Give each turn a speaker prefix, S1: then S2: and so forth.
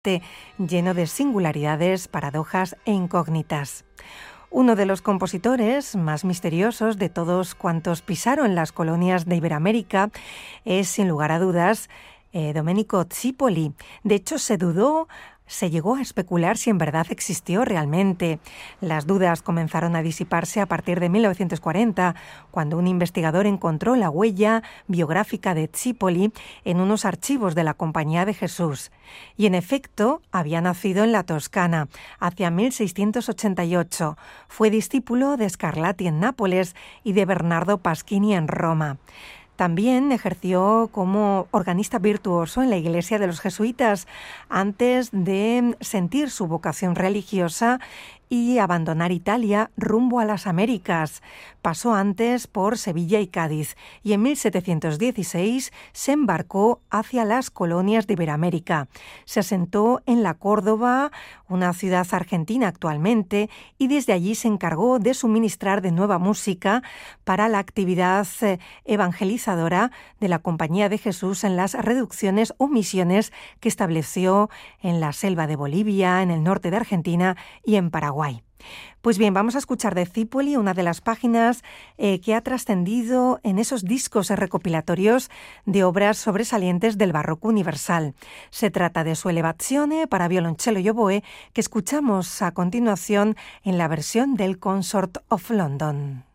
S1: fascinante, lleno de singularidades, paradojas e incógnitas. Uno de los compositores más misteriosos de todos cuantos pisaron las colonias de Iberoamérica es, sin lugar a dudas, Domenico Zipoli. De hecho, se llegó a especular si en verdad existió realmente. Las dudas comenzaron a disiparse a partir de 1940, cuando un investigador encontró la huella biográfica de Zipoli en unos archivos de la Compañía de Jesús. Y en efecto, había nacido en la Toscana, hacia 1688. Fue discípulo de Scarlatti en Nápoles y de Bernardo Pasquini en Roma. También ejerció como organista virtuoso en la iglesia de los jesuitas antes de sentir su vocación religiosa y abandonar Italia rumbo a las Américas. Pasó antes por Sevilla y Cádiz y en 1716 se embarcó hacia las colonias de Iberoamérica. Se asentó en La Córdoba, una ciudad argentina actualmente, y desde allí se encargó de suministrar de nueva música para la actividad evangelizadora de la Compañía de Jesús en las reducciones o misiones que estableció en la selva de Bolivia, en el norte de Argentina y en Paraguay. Pues bien, vamos a escuchar de Zipoli una de las páginas que ha trascendido en esos discos recopilatorios de obras sobresalientes del barroco universal. Se trata de su Elevazione para violoncello y oboe, que escuchamos a continuación en la versión del Consort of London.